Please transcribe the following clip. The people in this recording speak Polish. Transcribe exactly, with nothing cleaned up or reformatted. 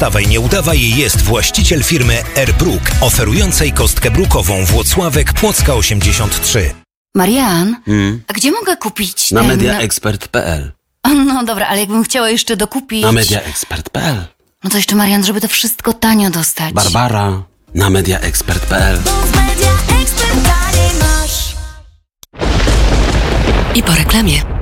wstawaj, nie udawaj jest właściciel firmy AirBrook, oferującej kostkę brukową Włocławek Płocka osiemdziesiąt trzy. Marian, Hmm? a gdzie mogę kupić Na ten... mediaexpert kropka p l. No dobra, ale jakbym chciała jeszcze dokupić... Na mediaexpert kropka p l. No to jeszcze, Marian, żeby to wszystko tanio dostać. Barbara, na mediaexpert kropka p l. I po reklamie.